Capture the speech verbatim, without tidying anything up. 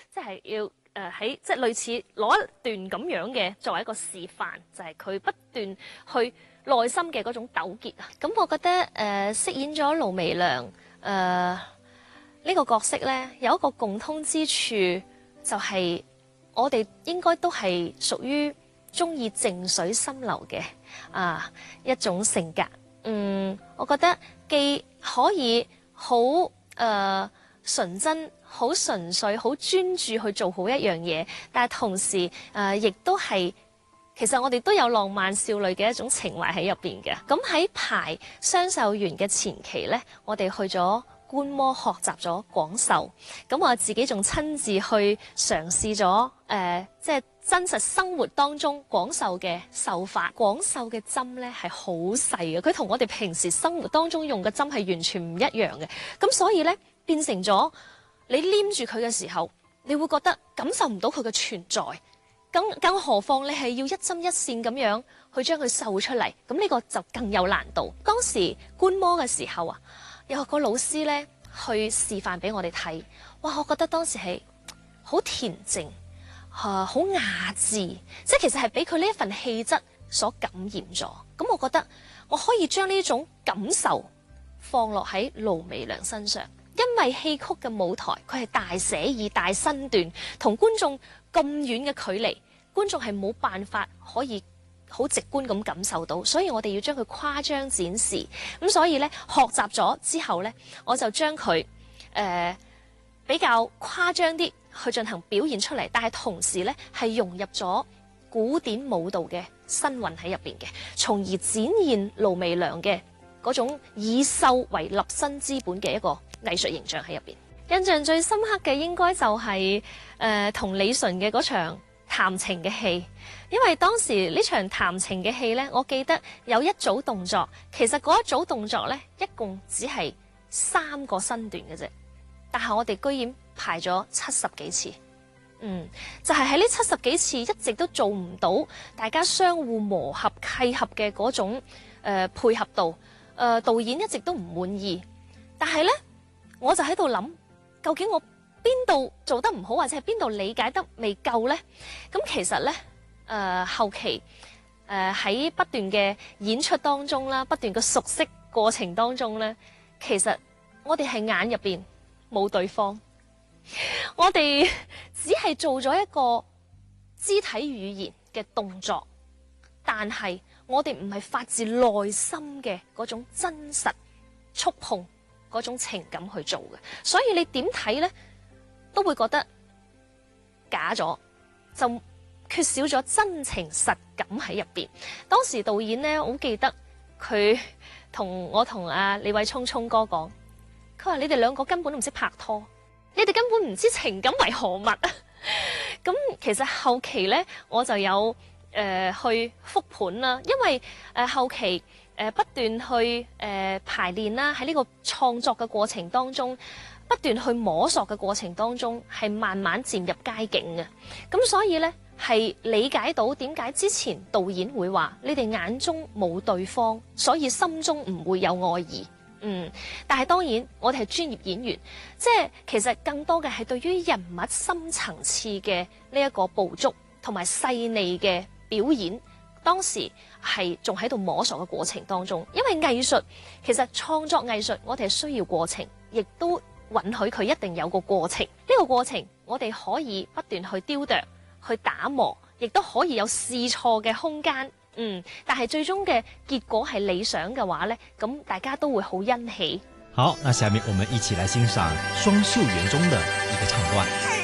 即係要誒喺即係類似攞一段咁樣嘅作為一個示範，就係、是、佢不斷去內心嘅嗰種糾結啊。咁我覺得誒、呃、飾演咗盧媚娘誒呢、呃這個角色咧，有一個共通之處，就係我哋應該都係屬於中意靜水深流嘅啊一種性格。嗯，我覺得既可以好誒、呃、純真、好純粹、好專注去做好一樣嘢，但係同時誒、呃、亦都係其實我哋都有浪漫少女嘅一種情懷喺入邊嘅。咁喺排雙秀園嘅前期呢，我哋去咗觀摩學習咗廣繡，咁我自己仲親自去嘗試咗誒、呃，即係真實生活當中廣繡嘅繡法。廣繡嘅針咧係好細嘅，佢同我哋平時生活當中用嘅針係完全唔一樣嘅。咁所以咧變成咗你黏住佢嘅時候，你會覺得感受唔到佢嘅存在。更更何況你係要一針一線咁樣去將佢繡出嚟，咁呢個就更有難度。當時觀摩嘅時候啊，有個老師咧去示範俾我哋睇，哇！我覺得當時係好恬靜，嚇好雅致，即係其實係俾佢呢一份氣質所感染咗。咁我覺得我可以將呢種感受放落喺盧媚娘身上，因為戲曲嘅舞台佢係大寫意、大身段，同觀眾咁遠嘅距離，觀眾係冇辦法可以好直觀咁感受到，所以我哋要將佢誇張展示。咁所以咧，學習咗之後咧，我就將佢誒比較誇張啲去進行表現出嚟，但係同時咧係融入咗古典舞蹈嘅身韻喺入邊嘅，從而展現盧媚娘嘅嗰種以繡為立身之本嘅一個藝術形象喺入邊。印象最深刻嘅應該就係誒同李純嘅嗰場談情嘅戲，因為當時呢場談情嘅戲呢，我記得有一組動作，其實嗰一組動作呢，一共只係三個身段嘅啫，但係我哋居然排咗七十幾次，嗯，就係喺呢七十幾次一直都做唔到大家相互磨合契合嘅嗰種誒、呃、配合度，誒、呃、導演一直都唔滿意，但係呢，我就喺度諗，究竟我邊度做得唔好，或者係邊度理解得未夠呢？咁其實呢，誒、呃、後期誒喺、呃、不斷嘅演出當中啦，不斷嘅熟悉過程當中呢，其實我哋係眼入邊冇對方，我哋只係做咗一個肢體語言嘅動作，但係我哋唔係發自內心嘅嗰種真實觸碰嗰種情感去做嘅，所以你點睇呢？都會覺得假咗，就缺少咗真情實感喺入邊。當時導演呢，我好記得佢同我同阿李偉聰聰哥講，佢話你哋兩個根本都唔識拍拖，你哋根本唔知情感為何物。咁其實後期呢，我就有誒、呃、去復盤啦，因為誒、呃、後期誒、呃、不斷去誒、呃、排練啦，喺呢個創作嘅過程當中，不斷去摸索嘅過程當中，係慢慢漸入佳境嘅。咁所以呢，係理解到點解之前導演會話你哋眼中冇對方，所以心中唔會有愛意。嗯，但係當然我哋係專業演員，即係其實更多嘅係對於人物深層次嘅呢一個捕捉同埋細膩嘅表演。當時係仲喺度摸索嘅過程當中，因為藝術其實創作藝術，我哋係需要過程，亦都允許佢一定有個過程，呢個過程我哋可以不斷去雕琢、去打磨，亦都可以有試錯嘅空間。嗯，但係最終嘅結果係理想嘅話呢，咁大家都會好欣喜。 好，那下面我們一起來欣賞雙秀園中的一個唱段。